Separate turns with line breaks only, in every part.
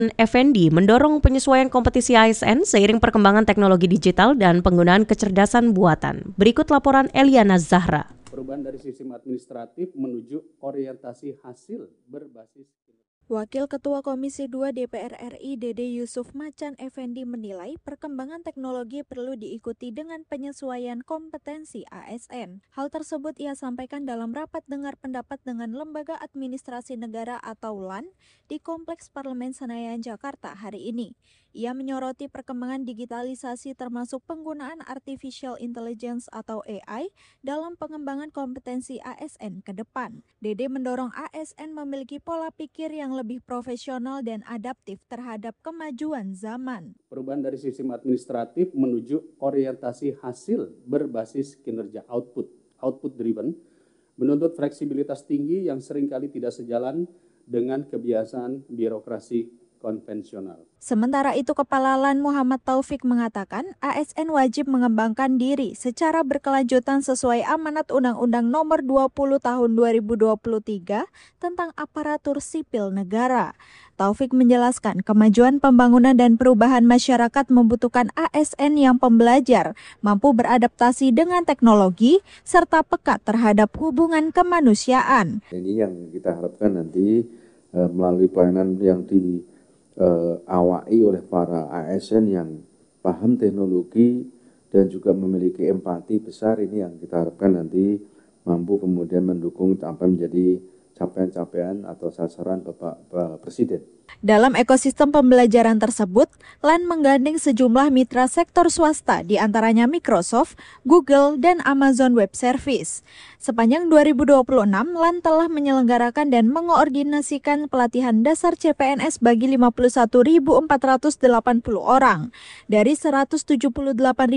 Effendi mendorong penyesuaian kompetisi ASN seiring perkembangan teknologi digital dan penggunaan kecerdasan buatan. Berikut laporan Eliana Zahra.
Perubahan dari sistem administratif menuju orientasi hasil berbasis.
Wakil Ketua Komisi 2 DPR RI Dede Yusuf Macan Effendi menilai perkembangan teknologi perlu diikuti dengan penyesuaian kompetensi ASN. Hal tersebut ia sampaikan dalam rapat dengar pendapat dengan Lembaga Administrasi Negara atau LAN di Kompleks Parlemen Senayan, Jakarta hari ini. Ia menyoroti perkembangan digitalisasi termasuk penggunaan Artificial Intelligence atau AI dalam pengembangan kompetensi ASN ke depan. Dede mendorong ASN memiliki pola pikir yang lebih profesional dan adaptif terhadap kemajuan zaman.
Perubahan dari sistem administratif menuju orientasi hasil berbasis kinerja output driven, menuntut fleksibilitas tinggi yang seringkali tidak sejalan dengan kebiasaan birokrasi konvensional.
Sementara itu, Kepala LAN Muhammad Taufik mengatakan ASN wajib mengembangkan diri secara berkelanjutan sesuai amanat Undang-Undang Nomor 20 Tahun 2023 tentang aparatur sipil negara. Taufik menjelaskan kemajuan pembangunan dan perubahan masyarakat membutuhkan ASN yang pembelajar, mampu beradaptasi dengan teknologi, serta peka terhadap hubungan kemanusiaan.
Ini yang kita harapkan nanti melalui pelayanan yang awai oleh para ASN yang paham teknologi dan juga memiliki empati besar, ini yang kita harapkan nanti mampu kemudian mendukung sampai menjadi capaian-capaian atau sasaran Bapak Presiden.
Dalam ekosistem pembelajaran tersebut, LAN menggandeng sejumlah mitra sektor swasta, di antaranya Microsoft, Google, dan Amazon Web Service. Sepanjang 2026, LAN telah menyelenggarakan dan mengoordinasikan pelatihan dasar CPNS bagi 51.480 orang. Dari 178.757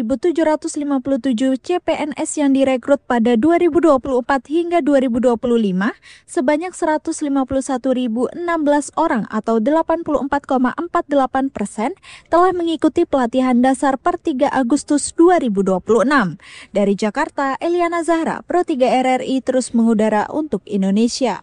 CPNS yang direkrut pada 2024 hingga 2025, sebanyak 151.016 orang atau 84,48% telah mengikuti pelatihan dasar per 3 Agustus 2026. Dari Jakarta, Eliana Zahra, Pro 3 RRI terus mengudara untuk Indonesia.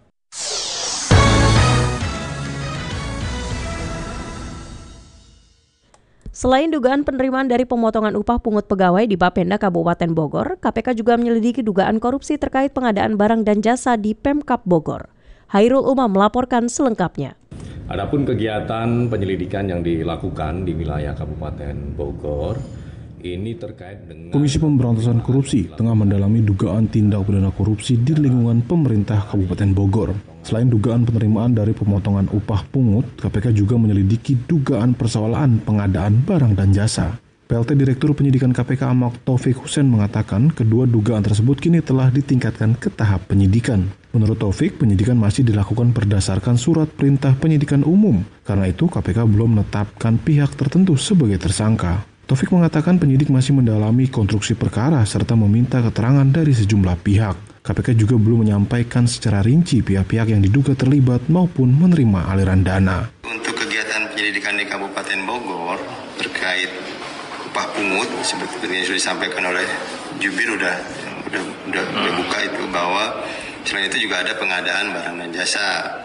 Selain dugaan penerimaan dari pemotongan upah pungut pegawai di Bapenda Kabupaten Bogor, KPK juga menyelidiki dugaan korupsi terkait pengadaan barang dan jasa di Pemkab Bogor. Hairul Umam melaporkan selengkapnya.
Adapun kegiatan penyelidikan yang dilakukan di wilayah Kabupaten Bogor ini terkait dengan
Komisi Pemberantasan Korupsi tengah mendalami dugaan tindak pidana korupsi di lingkungan pemerintah Kabupaten Bogor. Selain dugaan penerimaan dari pemotongan upah pungut, KPK juga menyelidiki dugaan persoalan pengadaan barang dan jasa. PLT Direktur Penyidikan KPK Ahmad Taufik Hussein mengatakan kedua dugaan tersebut kini telah ditingkatkan ke tahap penyidikan. Menurut Taufik, penyidikan masih dilakukan berdasarkan surat perintah penyidikan umum. Karena itu, KPK belum menetapkan pihak tertentu sebagai tersangka. Taufik mengatakan penyidik masih mendalami konstruksi perkara serta meminta keterangan dari sejumlah pihak. KPK juga belum menyampaikan secara rinci pihak-pihak yang diduga terlibat maupun menerima aliran dana.
Untuk kegiatan penyelidikan di Kabupaten Bogor terkait upah pungut seperti yang sudah disampaikan oleh Jubir udah buka itu, bahwa selain itu juga ada pengadaan barang dan jasa.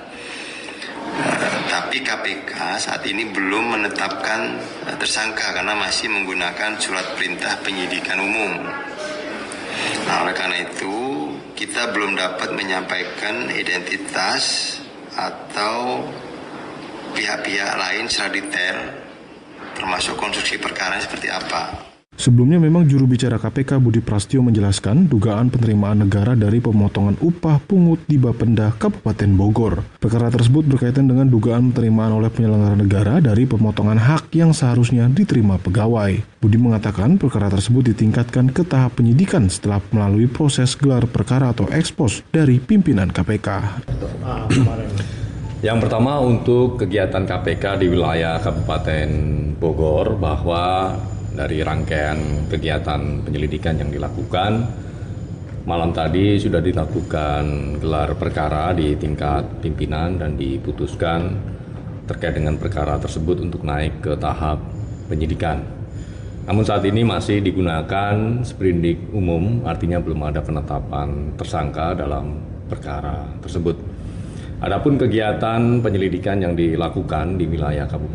Tapi KPK saat ini belum menetapkan tersangka karena masih menggunakan surat perintah penyidikan umum. Nah, oleh karena itu kita belum dapat menyampaikan identitas atau pihak-pihak lain secara detail, termasuk konstruksi perkara seperti apa.
Sebelumnya memang juru bicara KPK Budi Prasetyo menjelaskan dugaan penerimaan negara dari pemotongan upah pungut di Bapenda Kabupaten Bogor. Perkara tersebut berkaitan dengan dugaan penerimaan oleh penyelenggara negara dari pemotongan hak yang seharusnya diterima pegawai. Budi mengatakan perkara tersebut ditingkatkan ke tahap penyidikan setelah melalui proses gelar perkara atau ekspos dari pimpinan KPK.
Yang pertama, untuk kegiatan KPK di wilayah Kabupaten Bogor, bahwa dari rangkaian kegiatan penyelidikan yang dilakukan, malam tadi sudah dilakukan gelar perkara di tingkat pimpinan dan diputuskan terkait dengan perkara tersebut untuk naik ke tahap penyidikan. Namun saat ini masih digunakan sprindik umum, artinya belum ada penetapan tersangka dalam perkara tersebut. Adapun kegiatan penyelidikan yang dilakukan di wilayah Kabupaten